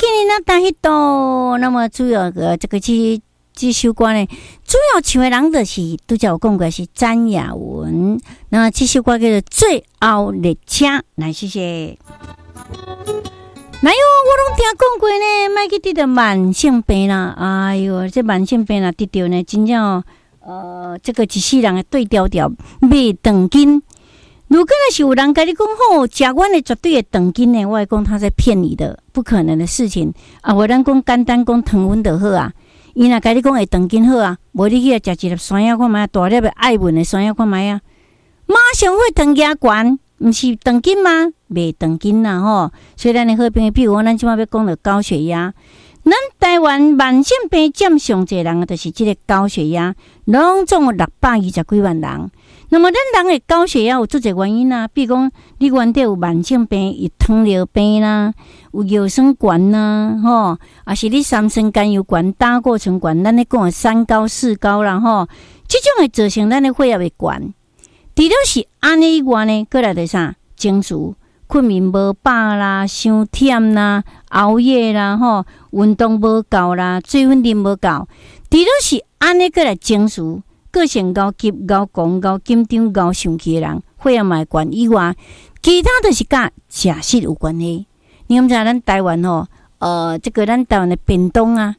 你那大迄度，那么主要这个这首歌呢，主要唱的人就是拄则有讲过是詹雅雯。那这首歌叫做《最后列车》，来谢谢。哪有我拢听讲过呢？莫去得到慢性病啦！哎哟，这慢性病啦，得到呢，真正这个一世人的对调调袂长筋。如果那是有人跟你讲吼，食阮的绝对会长筋呢，我会讲他在骗你的，不可能的事情啊！我咱讲简单讲糖分就好啊，伊若跟你讲会长筋好啊，无你去食一粒山药看觅，大粒的爱文的山药看觅啊，马上会长牙悬，毋是长筋吗？袂长筋啦吼！所以咱的好朋友，比如讲咱即摆要讲到高血压，咱台湾慢性病占上侪人就是即个高血压，拢总有620几万人。那么咱人的高血压有做侪原因啊，比如讲你原底有慢性病，有糖尿病啦，有药酸悬啦，吼，啊是你三酸甘油悬、胆固醇悬，咱咧讲的三高、四高啦，吼，即种会造成咱的血压会悬。除了是安尼以外呢，过来的啥？情绪、困眠无饱啦、伤忝啦、熬夜啦，吼，运动无够啦、水分啉无够。除了是安尼过来情绪。个性高急、高狂、高紧张、高生气的人，血压嘛会悬以外，其他都是甲食食有关系。你敢知咱台湾吼？这个咱台湾的便当啊，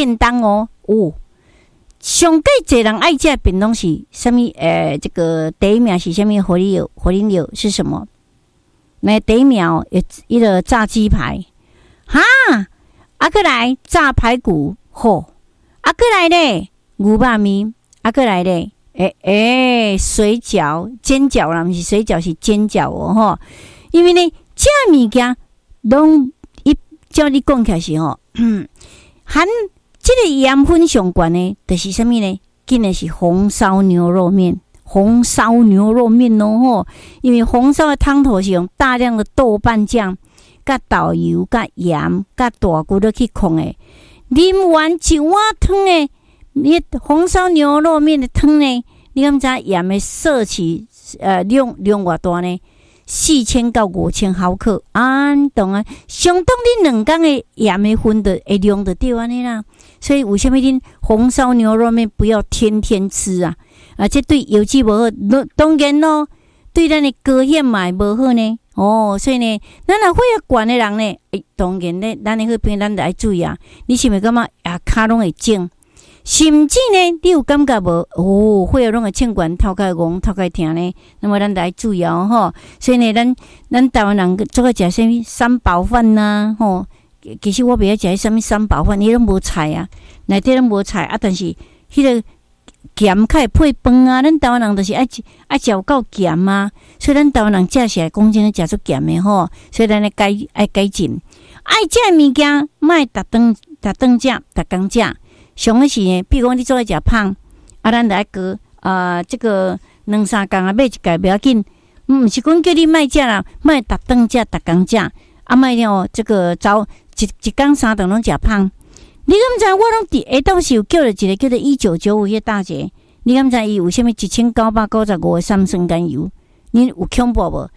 上介侪人爱食的便当是啥物？这个第一名是啥物？火力油是什么？那第一名一个炸鸡排，哈，过来炸排骨，吼，过来咧牛肉面。过来咧，水饺、煎饺啦，毋是水饺，是煎饺哦，吼。因为呢，这物件拢照你讲起来是吼，含这个盐分上悬呢，就是啥物呢？竟然是红烧牛肉面哦，吼。因为红烧的汤头是用大量的豆瓣酱、甲豆油、甲盐、甲大骨落去控的，啉完一碗汤的。你红烧牛肉面的汤呢？你敢知盐的摄取量偌大呢？4000到5000毫克，懂啊？相当你2天的盐的分的量就对安尼啦。所以为什么恁红烧牛肉面不要天天吃啊？这对腰肌无好，当然咯，对咱的高血嘛无好呢。所以呢，咱若血压悬的人呢，当然呢，咱的好朋友咱就要注意啊。你是毋是感觉骹拢会肿？甚至呢，你有感觉无？血压拢会称悬，头壳晕，头壳疼呢。那么咱得注意吼。所以呢，咱台湾人做个食啥物三宝饭呐，吼。其实我袂晓食啥物三宝饭，伊拢无菜啊，内底拢无菜啊。但是迄个咸较会配饭啊。咱台湾人就是爱食够咸啊，所以咱台湾人食起来讲真诶，食出咸诶吼。所以咱爱改进，爱食物件，莫逐顿食，逐工食。上个是呢，比如讲你做爱食胖，咱就爱割这个2-3工买一盖不要紧，毋是讲叫你莫食啦，莫逐顿食，逐工食，莫了这个早一工3顿拢食胖。你敢知我拢伫下昼是有叫了一个叫做1995个大姐，你敢知伊有啥物1995个三酸甘油？你有恐怖无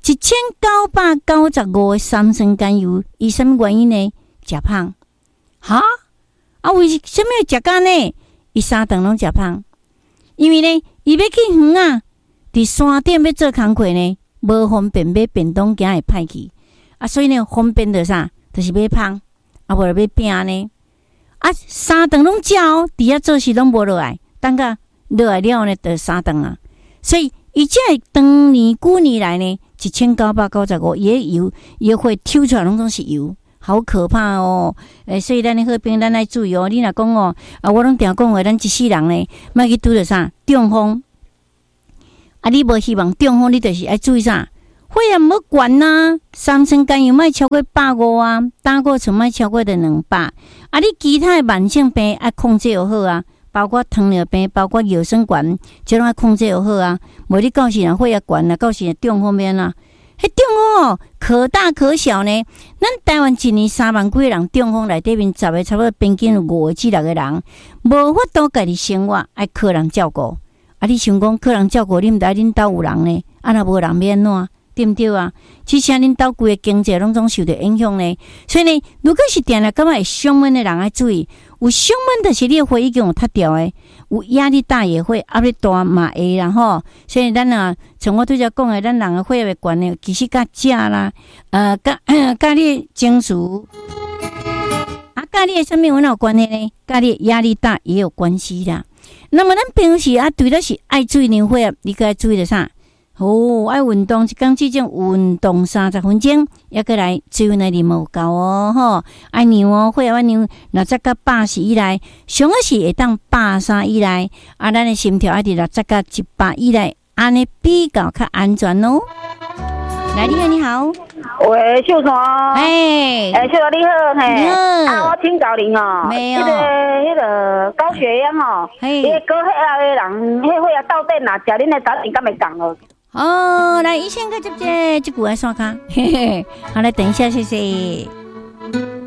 ？1995个三酸甘油，伊啥物原因呢？食胖，哈？为什么要食干呢？伊3顿拢食胖，因为呢，伊要去远啊，伫山顶要做工课呢，无方便买便当，惊会歹去所以呢，方便的啥，就是买胖，无就买饼呢。3顿拢食哦，伫遐做事拢无落来，等下落来了呢，就3顿啊。所以伊这长年久年来呢，1995伊的油，伊会抽出来拢总是油。好可怕哦！所以咱的好朋友，咱要注意哦。你若讲哦，我拢定讲话，咱一世人呢，莫去拄着啥中风。你无希望中风，你就是要注意啥？血压毋好悬呐，三酸甘油莫超过150啊，胆固醇莫超过200。你其他的慢性病要控制又好啊，包括糖尿病，包括药酸悬，这拢要控制又好啊。无你到时若血压悬啦，到时中风免啦。迄中风可大可小呢。咱台湾一年3万几个人中风，内底面10个差不多平均有5个至6个人，无法度家己生活，爱靠人照顾。你想讲靠人照顾，你毋知恁兜有人呢？若无人要安怎？ 对不对啊？其实恁岛规个经济拢总受到影响呢。所以呢，如果是定了感觉会伤闷的人要注意，有伤闷就是你的血已经有脱掉的，有压力大也会，压力大嘛会啦吼。所以咱啊，像我拄则讲的，咱人的血压悬的，其实甲食啦，甲你情绪。甲你的什么有哪有关系呢？甲你压力大也有关系啦。那么咱平时啊，除了是爱注意尿血压，你该注意的啥？爱运动，一天至少运动30分钟，也过来水分的啉无够哦，吼，爱尿哦，血压尿60到80以内，上个是会当83以内，咱的心跳爱伫60到100以内，安尼比较较安全哦。来，你好，你好。 喂，秀传。秀传你好， 你好。 我请教您哦。 没有。 那个高血压哦，那个高血压的人，那血压到底哪食恁的早点敢会降哦？ 来，医生个接这句来刷卡，嘿嘿，好，来等一下，谢谢。